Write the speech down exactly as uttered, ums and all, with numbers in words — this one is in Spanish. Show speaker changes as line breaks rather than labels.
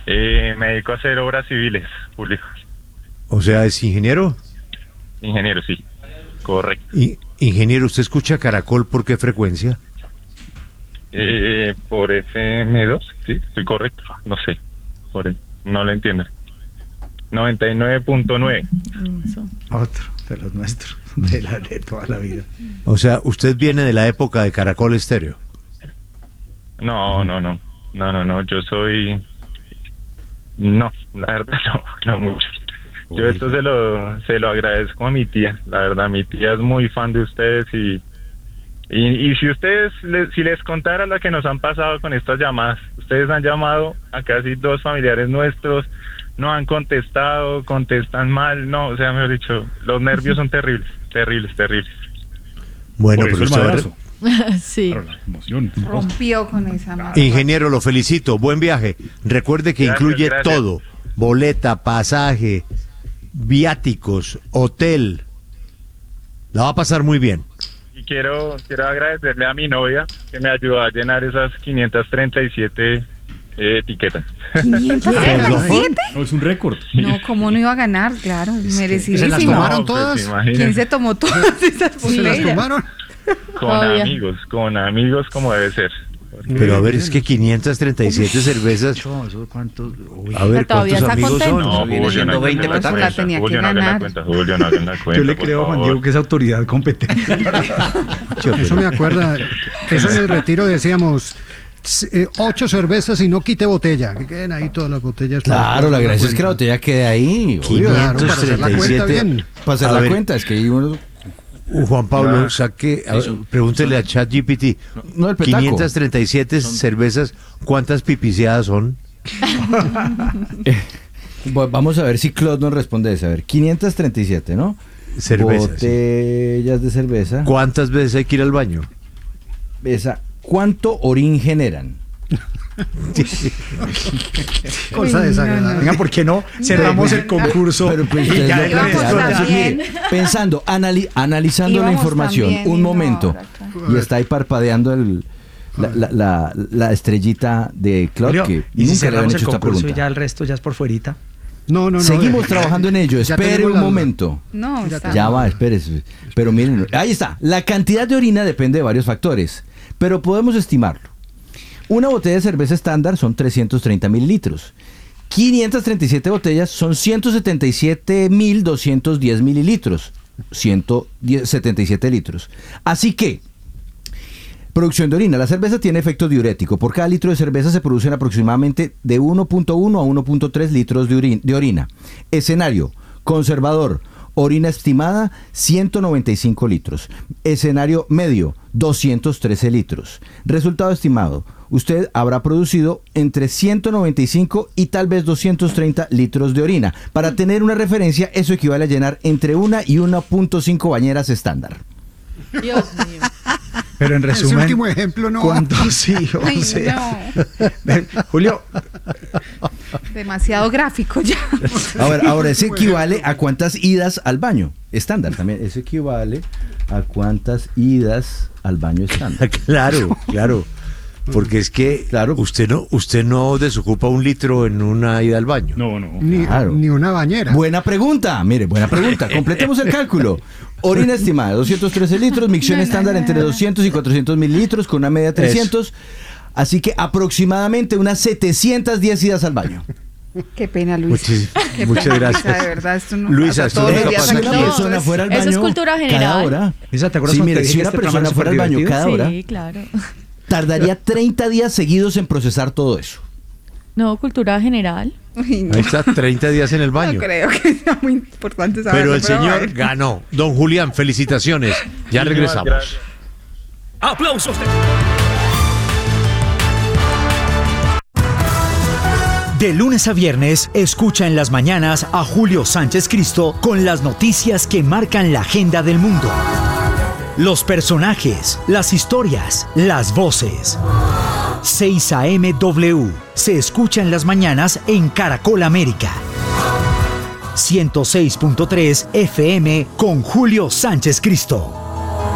Eh, me dedico a hacer obras civiles, Julio.
O sea, ¿es ingeniero?
Ingeniero, sí. Correcto.
Y, ingeniero, ¿usted escucha Caracol por qué frecuencia?
Eh, por F M dos, sí, estoy correcto. No sé, por el, no lo entiendo. noventa y nueve punto nueve.
Otro de los nuestros, de, la, de toda la vida.
O sea, ¿usted viene de la época de Caracol Estéreo?
No, no, no. No, no, no. Yo soy... No, la verdad no, no mucho. Yo esto se lo, se lo agradezco a mi tía. La verdad, mi tía es muy fan de ustedes y... Y, y si ustedes, les, si les contara lo que nos han pasado con estas llamadas, ustedes han llamado a casi dos familiares nuestros, no han contestado, contestan mal, no, o sea, mejor dicho, los nervios son terribles, terribles, terribles.
Bueno, pero usted...
Sí.
Claro, la emoción.
Rompió con esa mano.
Ingeniero, lo felicito, buen viaje. Recuerde que
Gracias,
incluye
gracias.
todo, boleta, pasaje, viáticos, hotel. La va a pasar muy bien.
Y quiero, quiero agradecerle a mi novia que me ayudó a llenar esas quinientas treinta y siete eh, etiquetas.
¿quinientas treinta y siete?
No, es un récord.
No, ¿cómo no iba a ganar? Claro, merecidísimo.
¿Se las tomaron
No, pues,
todas?
imagínate.
¿Quién se tomó todas esas
¿Se las
botellas?
tomaron?
Con
Obvio.
amigos, con amigos como debe ser.
Pero a ver, es que quinientas treinta y siete cervezas.
Cho, ¿eso cuántos? Uy.
A ver,
Pero todavía
¿cuántos
está
amigos son?
contento.
No,
viene
Julio,
siendo
no hagan
veinte
la
petacos.
cuenta.
Tenía que
Julio, no hagan la
ganar.
cuenta. Julio, no hagan la cuenta.
Yo le
por
creo a Juan
favor.
Diego que es autoridad competente. Eso me acuerda, eso en el retiro decíamos, eh, ocho cervezas y no quite botella, que queden ahí todas las botellas.
Claro, la gracia es que la botella quede ahí. obvio.
Claro, para hacer la cuenta bien.
Para hacer
A
la
ver.
cuenta, es que hay uno...
Uh, Juan Pablo,
Ah.
saque, a ver, pregúntele a ChatGPT.
No, el petaco.
quinientas treinta y siete cervezas, ¿cuántas pipiceadas son?
Bueno, vamos a ver si Claude nos responde eso. A ver, quinientas treinta y siete, ¿no?
Cervezas. sí.
Botellas de cerveza.
¿Cuántas veces hay que ir al baño?
Esa, ¿cuánto orín generan?
Cosa desagradable. Venga, ¿por qué no cerramos el concurso?
Pero, pues,
y
ustedes
ya
lo
el
plantean.
resto
Íbamos
la-
también.
Mire, pensando, anali- analizando la
Íbamos
información,
también,
un
y no,
momento,
ahora
y está ahí parpadeando el, la, la, la, la estrellita de Claude,
Julio,
que
y si
nunca le habían
cerramos el
hecho esta
concurso y
pregunta.
ya el resto ya es por fuerita. No, no, no.
Seguimos
eh,
trabajando en ello,
ya
espere
tenemos
un
la-
momento.
No, está.
Ya va, espérese. Pero miren, ahí está. La cantidad de orina depende de varios factores, pero podemos estimarlo. Una botella de cerveza estándar son trescientos treinta mil litros. quinientas treinta y siete botellas son ciento setenta y siete mil doscientos diez mililitros. ciento setenta y siete litros. Así que, producción de orina. La cerveza tiene efecto diurético. Por cada litro de cerveza se producen aproximadamente de uno punto uno a uno punto tres litros de, orin- de orina. Escenario conservador. Orina estimada ciento noventa y cinco litros. Escenario medio doscientos trece litros. Resultado estimado. Usted habrá producido entre ciento noventa y cinco y tal vez doscientos treinta litros de orina. Para tener una referencia, eso equivale a llenar entre una y uno punto cinco bañeras estándar.
Dios mío.
Pero en Ese resumen, último ejemplo no.
¿Cuánto? Sí, o
Ay,
sea.
no.
Julio,
Demasiado gráfico ya.
Ahora, ahora eso equivale a cuántas idas al baño estándar también. Eso equivale a cuántas idas al baño estándar.
Claro, claro. Porque es que
Claro.
usted no usted no desocupa un litro en una ida al baño.
No, no.
ni,
Claro.
ni una bañera.
Buena pregunta, mire, buena pregunta. Completemos el cálculo. Orina estimada, doscientos trece litros, micción estándar entre doscientos y cuatrocientos mililitros, con una media de trescientos. Así que aproximadamente unas setecientas diez idas al baño.
Qué pena, Luisa.
Muchis-
Qué
muchas
pena,
gracias.
Luisa, de verdad, esto no
Luisa,
pasa
esto
todos
nunca
los días
pasa
aquí.
aquí.
Si una
No,
persona fuera al
eso
baño
es cultura
cada
general.
hora.
Lisa, ¿te acuerdas
Sí,
cuando
mire,
te
si
dije
una
que este
persona
programa
fuera al
era
baño
súper
cada hora,
Sí, claro.
tardaría treinta días seguidos en procesar todo eso.
No, cultura general.
Uy, no,
Ahí está, treinta días en el baño.
no creo que sea muy importante saberlo.
Pero el señor
bueno.
ganó. Don Julián, felicitaciones. Ya regresamos.
Gracias.
¡Aplausos! De lunes a viernes, escucha en las mañanas a Julio Sánchez Cristo con las noticias que marcan la agenda del mundo. Los personajes, las historias, las voces. seis A M W se escucha en las mañanas en Caracol América. ciento seis punto tres F M con Julio Sánchez Cristo.